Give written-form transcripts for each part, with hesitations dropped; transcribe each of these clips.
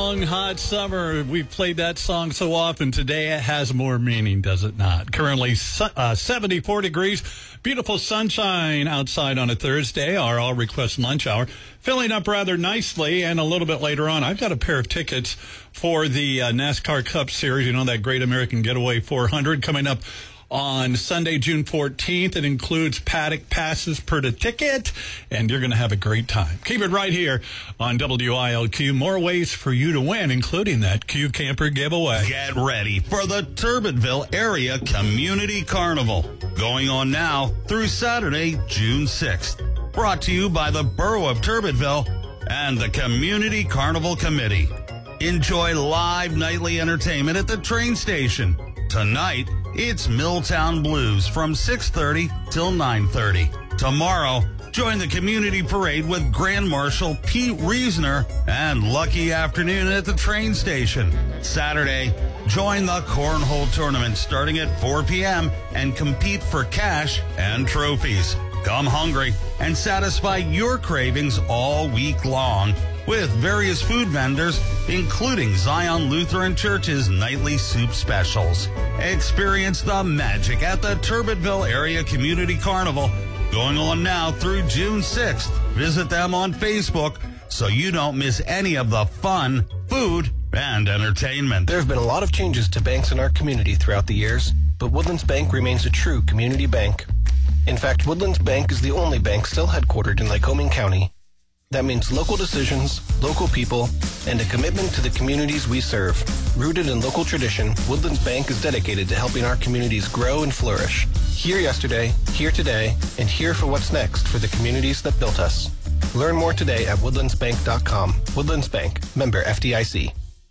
Long Hot Summer. We've played that song so often. Today it has more meaning, does it not? Currently 74 degrees. Beautiful sunshine outside on a Thursday. Our All Request Lunch Hour. Filling up rather nicely. And a little bit later on, I've got a pair of tickets for the NASCAR Cup Series. You know, that Great American Getaway 400 coming up on Sunday, June 14th. It includes paddock passes per the ticket, and you're going to have a great time. Keep it right here on WILQ. More ways for you to win, including that Q Camper giveaway. Get ready for the Turbinville Area Community Carnival, going on now through Saturday, June 6th. Brought to you by the Borough of Turbinville and the Community Carnival Committee. Enjoy live nightly entertainment at the train station. Tonight, it's Milltown Blues from 6:30 till 9:30. Tomorrow, join the community parade with Grand Marshal Pete Reisner and Lucky Afternoon at the train station. Saturday, join the Cornhole Tournament starting at 4 p.m. and compete for cash and trophies. Come hungry and satisfy your cravings all week long with various food vendors, including Zion Lutheran Church's nightly soup specials. Experience the magic at the Turbinville Area Community Carnival, going on now through June 6th. Visit them on Facebook so you don't miss any of the fun, food, and entertainment. There have been a lot of changes to banks in our community throughout the years, but Woodlands Bank remains a true community bank. In fact, Woodlands Bank is the only bank still headquartered in Lycoming County. That means local decisions, local people, and a commitment to the communities we serve. Rooted in local tradition, Woodlands Bank is dedicated to helping our communities grow and flourish. Here yesterday, here today, and here for what's next for the communities that built us. Learn more today at woodlandsbank.com. Woodlands Bank, member FDIC.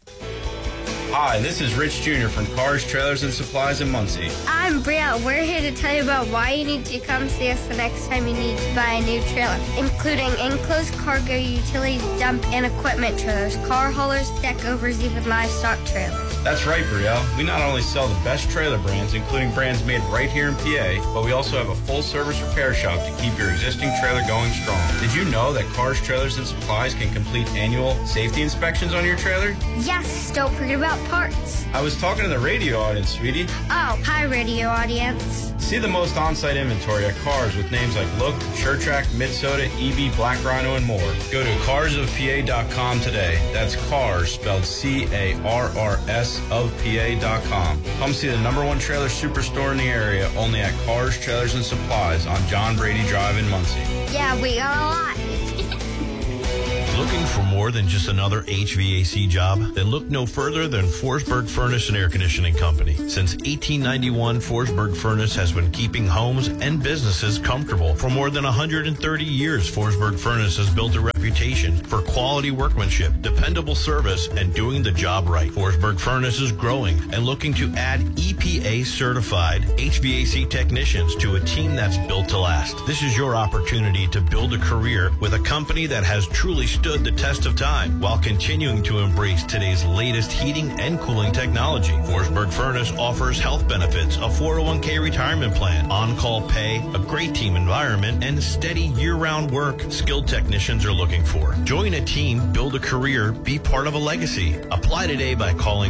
Hi, this is Rich Jr. from Cars, Trailers, and Supplies in Muncie. I'm Brielle. We're here to tell you about why you need to come see us the next time you need to buy a new trailer, including enclosed cargo, utilities, dump, and equipment trailers, car haulers, deck overs, even livestock trailers. That's right, Brielle. We not only sell the best trailer brands, including brands made right here in PA, but we also have a full-service repair shop to keep your existing trailer going strong. Did you know that Cars, Trailers, and Supplies can complete annual safety inspections on your trailer? Yes, don't forget about parts. I was talking to the radio audience, sweetie. Oh, hi, radio audience. See the most on-site inventory at Cars with names like Look, SureTrack, Midsoda, EB, Black Rhino, and more. Go to carsofpa.com today. That's Cars, spelled C-A-R-R-S of PA.com. Come see the #1 trailer superstore in the area, only at Cars, Trailers, and Supplies on John Brady Drive in Muncie. Yeah, we got a lot. Looking for more than just another HVAC job? Then look no further than Forsberg Furnace and Air Conditioning Company. Since 1891, Forsberg Furnace has been keeping homes and businesses comfortable. For more than 130 years, Forsberg Furnace has built a reputation for quality workmanship, dependable service, and doing the job right. Forsberg Furnace is growing and looking to add EPA-certified HVAC technicians to a team that's built to last. This is your opportunity to build a career with a company that has truly stood the test of time while continuing to embrace today's latest heating and cooling technology. Forsberg Furnace offers health benefits, a 401k retirement plan, on-call pay, a great team environment, and steady year-round work skilled technicians are looking for. Join a team, build a career, be part of a legacy. Apply today by calling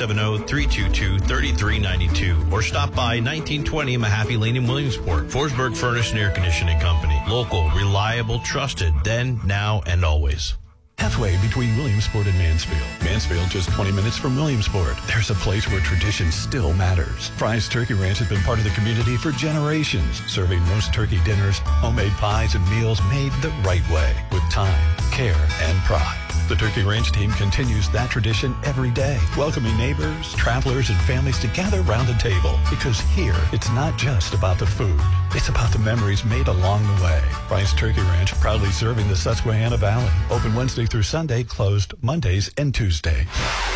570-322-3392 or stop by 1920 Mahaffey Lane in Williamsport. Forsberg Furnace and Air Conditioning Company. Local, reliable, trusted, then, now, and always. Halfway between Williamsport and Mansfield. Mansfield just 20 minutes from Williamsport. There's a place where tradition still matters. Fry's Turkey Ranch has been part of the community for generations, serving roast turkey dinners, homemade pies, and meals made the right way with time, care, and pride. The Turkey Ranch team continues that tradition every day, welcoming neighbors, travelers, and families to gather around the table. Because here, it's not just about the food. It's about the memories made along the way. Fry's Turkey Ranch, proudly serving the Susquehanna Valley. Open Wednesday through Sunday, closed Mondays and Tuesdays.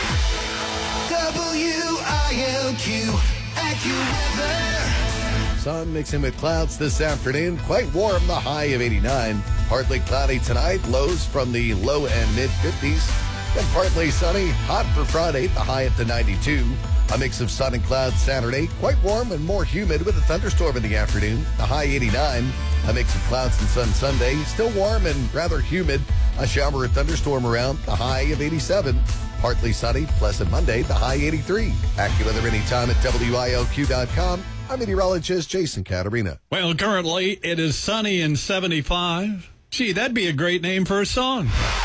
WILQ AccuWeather. Sun mixing with clouds this afternoon. Quite warm, the high of 89. Partly cloudy tonight, lows from the low and mid-50s. Then partly sunny, hot for Friday, the high up to 92. A mix of sun and clouds Saturday, quite warm and more humid with a thunderstorm in the afternoon, the high 89. A mix of clouds and sun Sunday, still warm and rather humid. A shower or thunderstorm around, the high of 87. Partly sunny, pleasant Monday, the high 83. AccuWeather anytime at WIOQ.com. I'm meteorologist Jason Caterina. Well, currently it is sunny and 75. Gee, that'd be a great name for a song.